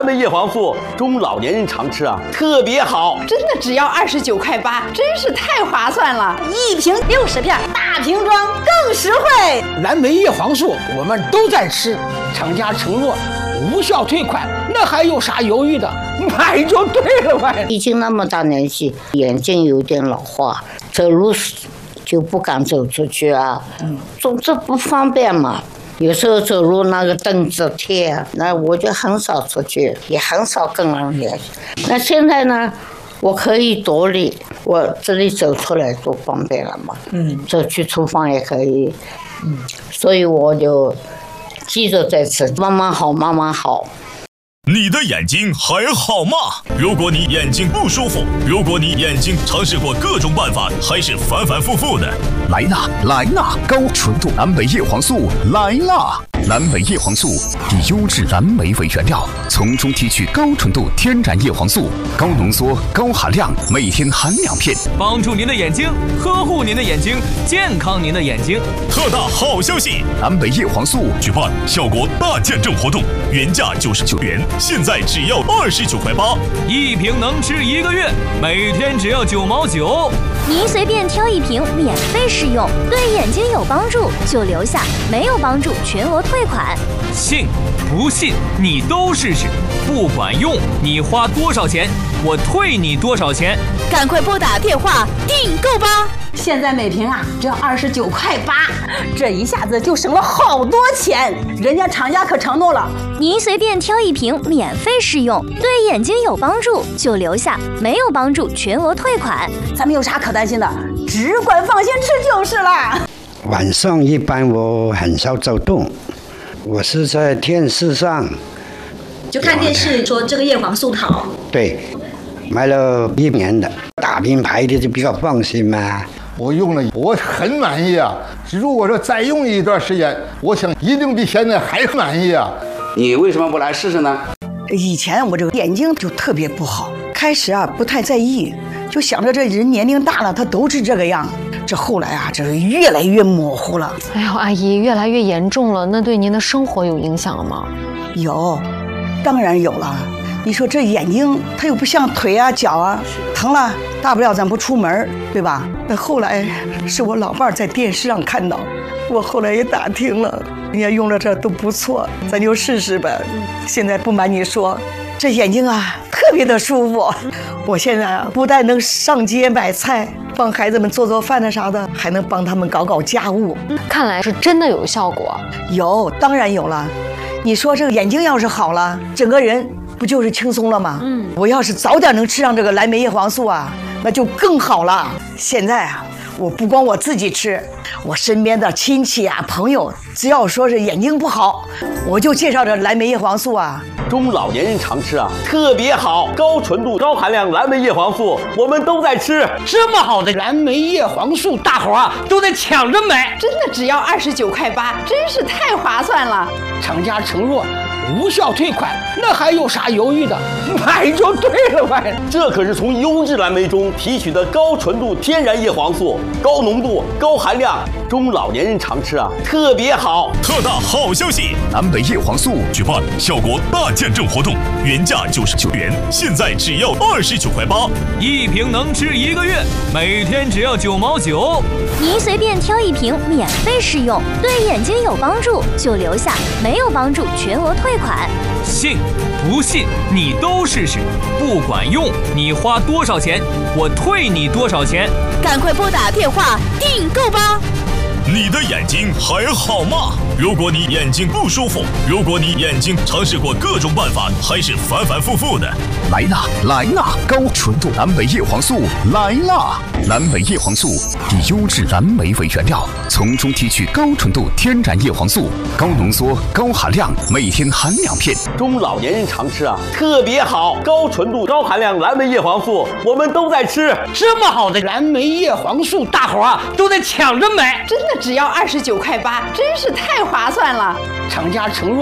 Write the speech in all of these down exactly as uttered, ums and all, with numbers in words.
蓝莓叶黄素中老年人常吃啊，特别好， 真的只要二十九块八，真是太划算了！一瓶六十片，大瓶装更实惠。 蓝莓叶黄素我们都在吃，厂家承诺无效退款，那还有啥犹豫的？买就对了嘛！ 已经那么大年纪，眼睛有点老化，走路就不敢走出去啊，嗯，总之不方便嘛。有时候走路那个凳子贴，那我就很少出去，也很少跟人联系。那现在呢，我可以独立，我这里走出来多方便了嘛。嗯，走去厨房也可以。嗯，所以我就记着在吃，妈妈好，妈妈好。 你的眼睛还好吗？如果你眼睛不舒服，如果你眼睛尝试过各种办法，还是反反复复的， 来啦来啦，高纯度蓝莓叶黄素来啦！蓝莓叶黄素以优质蓝莓为原料，从中提取高纯度天然叶黄素，高浓缩、高含量，每天含两片， 帮助您的眼睛，呵护您的眼睛，健康您的眼睛。 特大好消息！ 蓝莓叶黄素举办效果大见证活动，原价九十九元，现在只要二十九块八， 一瓶能吃一个月，每天只要九毛九。 您随便挑一瓶，免费试用，对眼睛有帮助就留下，没有帮助全额退款。 信不信你都试试，不管用你花多少钱，我退你多少钱。 赶快拨打电话订购吧！现在每瓶啊只要二十九块八，这一下子就省了好多钱。人家厂家可承诺了， 您随便挑一瓶，免费试用，对眼睛有帮助就留下，没有帮助全额退款。 咱们有啥可担心的？只管放心吃就是了。 晚上一般我很少走动，我是在电视上就看电视说这个叶黄素好。 对，买了一年的大品牌的就比较放心嘛。 我用了，我很满意啊！如果说再用一段时间，我想一定比现在还满意啊！ 你为什么不来试试呢？ 以前我这个眼睛就特别不好，开始啊不太在意，就想着这人年龄大了，他都是这个样。这后来啊，这是越来越模糊了。 哎呦，阿姨，越来越严重了，那对您的生活有影响了吗？ 有，当然有了。你说这眼睛它又不像腿啊脚啊，疼了大不了咱不出门，对吧？那后来是我老伴儿在电视上看到，我后来也打听了，人家用了这都不错，咱就试试呗。现在不瞒你说，这眼睛啊特别的舒服。我现在啊不但能上街买菜，帮孩子们做做饭的啥的，还能帮他们搞搞家务。 看来是真的有效果。 有，当然有了。你说这个眼睛要是好了，整个人不就是轻松了吗？嗯，我要是早点能吃上这个蓝莓叶黄素啊，那就更好了。现在啊，我不光我自己吃，我身边的亲戚啊、朋友，只要说是眼睛不好，我就介绍这蓝莓叶黄素啊。 中老年人常吃啊，特别好，高纯度、高含量蓝莓叶黄素，我们都在吃。 这么好的蓝莓叶黄素，大伙啊都在抢着买， 真的只要二十九块八，真是太划算了。 厂家承诺无效退款，那还有啥犹豫的？买就对了嘛！ 这可是从优质蓝莓中提取的高纯度天然叶黄素，高浓度、高含量，中老年人常吃啊，特别好。 特大好消息！ 蓝莓叶黄素举办效果大见证活动，原价九十九元，现在只要二十九块八， 一瓶能吃一个月，每天只要九毛九。 您随便挑一瓶，免费试用，对眼睛有帮助就留下，没有帮助全额退款。 信不信你都试试，不管用你花多少钱，我退你多少钱。 赶快拨打电话订购吧！ 你的眼睛还好吗？如果你眼睛不舒服，如果你眼睛尝试过各种办法，还是反反复复的， 来啦来啦，高纯度蓝莓叶黄素来啦！蓝莓叶黄素以优质蓝莓为原料，从中提取高纯度天然叶黄素，高浓缩、高含量，每天含两片， 中老年人常吃啊，特别好，高纯度、高含量蓝莓叶黄素，我们都在吃。 这么好的蓝莓叶黄素，大伙啊都在抢着买， 真的只要二十九块八，真是太划算了。 厂家承诺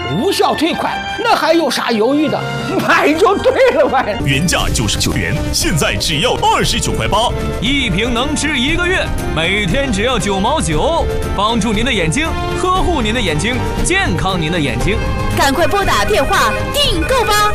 无效退款，那还有啥犹豫的？买就对了呗。 原价九十九元，现在只要二十九块八， 一瓶能吃一个月，每天只要九毛九，帮助您的眼睛，呵护您的眼睛，健康您的眼睛。 赶快拨打电话订购吧。